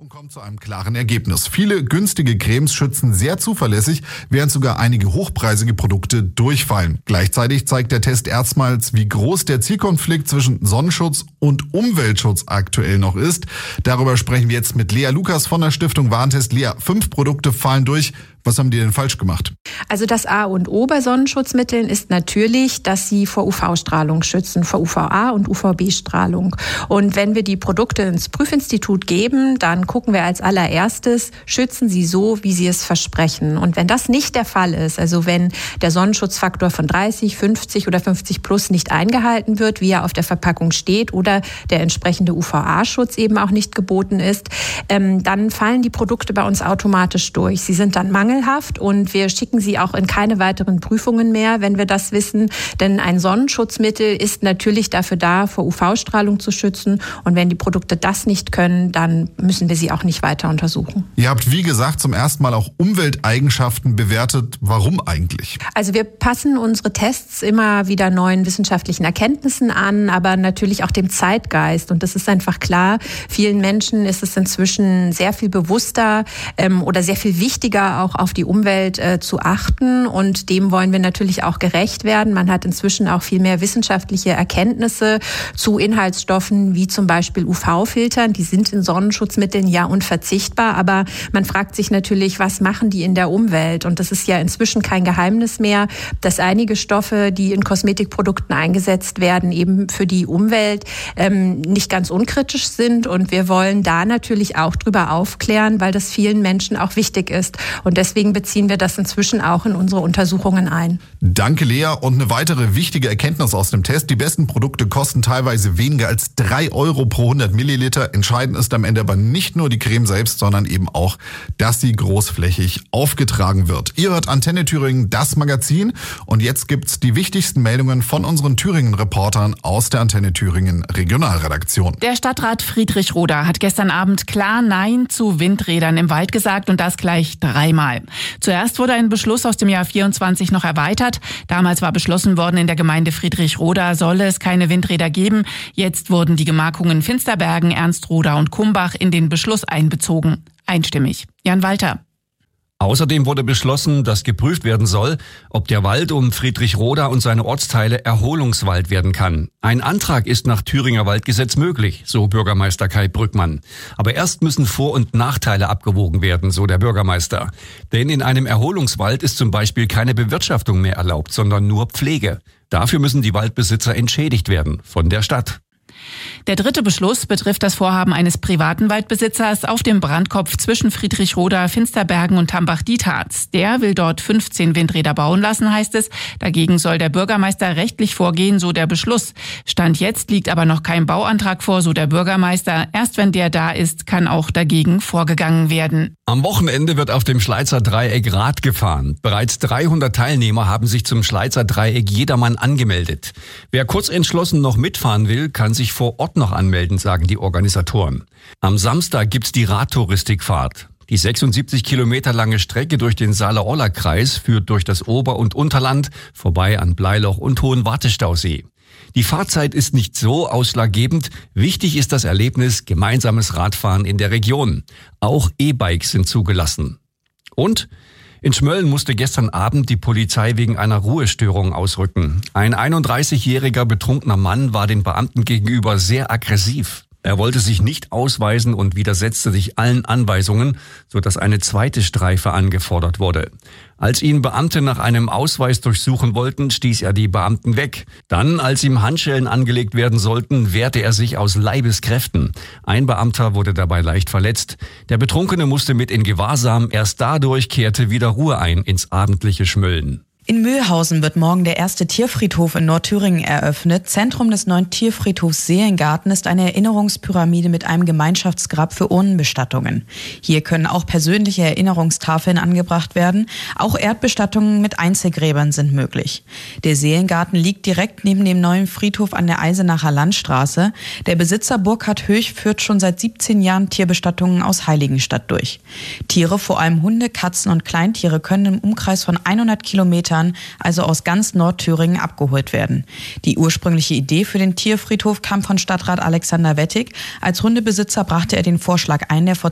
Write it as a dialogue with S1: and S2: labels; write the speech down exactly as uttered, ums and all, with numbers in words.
S1: Und kommt zu einem klaren Ergebnis. Viele günstige Cremes schützen sehr zuverlässig, während sogar einige hochpreisige Produkte durchfallen. Gleichzeitig zeigt der Test erstmals, wie groß der Zielkonflikt zwischen Sonnenschutz und Umweltschutz aktuell noch ist. Darüber sprechen wir jetzt mit Lea Lukas von der Stiftung Warentest. Lea, fünf Produkte fallen durch. Was haben die denn falsch gemacht?
S2: Also das A und O bei Sonnenschutzmitteln ist natürlich, dass sie vor U V-Strahlung schützen, vor U V A und U V B-Strahlung. Und wenn wir die Produkte ins Prüfinstitut geben, dann gucken wir als allererstes, schützen sie so, wie sie es versprechen. Und wenn das nicht der Fall ist, also wenn der Sonnenschutzfaktor von dreißig, fünfzig oder fünfzig plus nicht eingehalten wird, wie er auf der Verpackung steht, oder der entsprechende U V A-Schutz eben auch nicht geboten ist, ähm, dann fallen die Produkte bei uns automatisch durch. Sie sind dann mangelhaft. Und wir schicken sie auch in keine weiteren Prüfungen mehr, wenn wir das wissen. Denn ein Sonnenschutzmittel ist natürlich dafür da, vor U V-Strahlung zu schützen. Und wenn die Produkte das nicht können, dann müssen wir sie auch nicht weiter untersuchen.
S1: Ihr habt, wie gesagt, zum ersten Mal auch Umwelteigenschaften bewertet. Warum eigentlich?
S2: Also wir passen unsere Tests immer wieder neuen wissenschaftlichen Erkenntnissen an, aber natürlich auch dem Zeitgeist. Und das ist einfach klar, vielen Menschen ist es inzwischen sehr viel bewusster ähm, oder sehr viel wichtiger, auch auf die Umwelt äh, zu achten, und dem wollen wir natürlich auch gerecht werden. Man hat inzwischen auch viel mehr wissenschaftliche Erkenntnisse zu Inhaltsstoffen wie zum Beispiel U V-Filtern. Die sind in Sonnenschutzmitteln ja unverzichtbar, aber man fragt sich natürlich, was machen die in der Umwelt? Und das ist ja inzwischen kein Geheimnis mehr, dass einige Stoffe, die in Kosmetikprodukten eingesetzt werden, eben für die Umwelt ähm, nicht ganz unkritisch sind, und wir wollen da natürlich auch drüber aufklären, weil das vielen Menschen auch wichtig ist, und deswegen beziehen wir das inzwischen auch in unsere Untersuchungen ein.
S1: Danke, Lea. Und eine weitere wichtige Erkenntnis aus dem Test: Die besten Produkte kosten teilweise weniger als drei Euro pro hundert Milliliter. Entscheidend ist am Ende aber nicht nur die Creme selbst, sondern eben auch, dass sie großflächig aufgetragen wird. Ihr hört Antenne Thüringen, das Magazin. Und jetzt gibt's die wichtigsten Meldungen von unseren Thüringen-Reportern aus der Antenne Thüringen Regionalredaktion.
S3: Der Stadtrat Friedrich Roda hat gestern Abend klar Nein zu Windrädern im Wald gesagt, und das gleich dreimal. Zuerst wurde ein Beschluss aus dem Jahr vierundzwanzig noch erweitert. Damals war beschlossen worden, in der Gemeinde Friedrichroda solle es keine Windräder geben. Jetzt wurden die Gemarkungen Finsterbergen, Ernstroda und Kumbach in den Beschluss einbezogen. Einstimmig. Jan Walter.
S4: Außerdem wurde beschlossen, dass geprüft werden soll, ob der Wald um Friedrichroda und seine Ortsteile Erholungswald werden kann. Ein Antrag ist nach Thüringer Waldgesetz möglich, so Bürgermeister Kai Brückmann. Aber erst müssen Vor- und Nachteile abgewogen werden, so der Bürgermeister. Denn in einem Erholungswald ist zum Beispiel keine Bewirtschaftung mehr erlaubt, sondern nur Pflege. Dafür müssen die Waldbesitzer entschädigt werden von der Stadt.
S3: Der dritte Beschluss betrifft das Vorhaben eines privaten Waldbesitzers auf dem Brandkopf zwischen Friedrichroda, Finsterbergen und Tambach-Dietharz. Der will dort fünfzehn Windräder bauen lassen, heißt es. Dagegen soll der Bürgermeister rechtlich vorgehen, so der Beschluss. Stand jetzt liegt aber noch kein Bauantrag vor, so der Bürgermeister. Erst wenn der da ist, kann auch dagegen vorgegangen werden.
S4: Am Wochenende wird auf dem Schleizer Dreieck Rad gefahren. Bereits dreihundert Teilnehmer haben sich zum Schleizer Dreieck Jedermann angemeldet. Wer kurz entschlossen noch mitfahren will, kann sich vor Ort noch anmelden, sagen die Organisatoren. Am Samstag gibt's die Radtouristikfahrt. Die sechsundsiebzig Kilometer lange Strecke durch den Saale-Orla-Kreis führt durch das Ober- und Unterland, vorbei an Bleiloch und Hohenwartestausee. Die Fahrzeit ist nicht so ausschlaggebend. Wichtig ist das Erlebnis gemeinsames Radfahren in der Region. Auch E-Bikes sind zugelassen. Und in Schmölln musste gestern Abend die Polizei wegen einer Ruhestörung ausrücken. Ein einunddreißigjähriger betrunkener Mann war den Beamten gegenüber sehr aggressiv. Er wollte sich nicht ausweisen und widersetzte sich allen Anweisungen, sodass eine zweite Streife angefordert wurde. Als ihn Beamte nach einem Ausweis durchsuchen wollten, stieß er die Beamten weg. Dann, als ihm Handschellen angelegt werden sollten, wehrte er sich aus Leibeskräften. Ein Beamter wurde dabei leicht verletzt. Der Betrunkene musste mit in Gewahrsam. Erst dadurch kehrte wieder Ruhe ein ins abendliche Schmölln.
S5: In Mühlhausen wird morgen der erste Tierfriedhof in Nordthüringen eröffnet. Zentrum des neuen Tierfriedhofs Seelengarten ist eine Erinnerungspyramide mit einem Gemeinschaftsgrab für Urnenbestattungen. Hier können auch persönliche Erinnerungstafeln angebracht werden. Auch Erdbestattungen mit Einzelgräbern sind möglich. Der Seelengarten liegt direkt neben dem neuen Friedhof an der Eisenacher Landstraße. Der Besitzer Burkhard Höch führt schon seit siebzehn Jahren Tierbestattungen aus Heiligenstadt durch. Tiere, vor allem Hunde, Katzen und Kleintiere, können im Umkreis von hundert Kilometern, also aus ganz Nordthüringen, abgeholt werden. Die ursprüngliche Idee für den Tierfriedhof kam von Stadtrat Alexander Wettig. Als Hundebesitzer brachte er den Vorschlag ein, der vor